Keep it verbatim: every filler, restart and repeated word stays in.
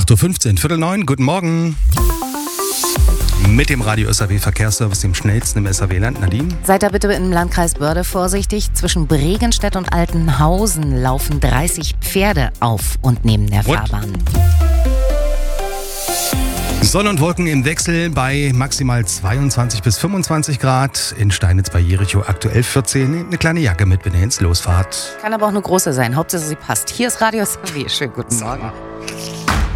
acht Uhr fünfzehn, Viertel neun, guten Morgen. Mit dem Radio S A W Verkehrsservice, dem schnellsten im S A W-Land. Nadine? Seid da bitte im Landkreis Börde vorsichtig. Zwischen Bregenstedt und Altenhausen laufen dreißig Pferde auf und neben der What? Fahrbahn. Sonne und Wolken im Wechsel bei maximal zweiundzwanzig bis fünfundzwanzig Grad. In Steinitz bei Jericho aktuell vierzehn. Nehmt eine kleine Jacke mit, wenn ihr ins Losfahrt. Kann aber auch eine große sein. Hauptsache sie passt. Hier ist Radio S A W. Schönen guten Morgen.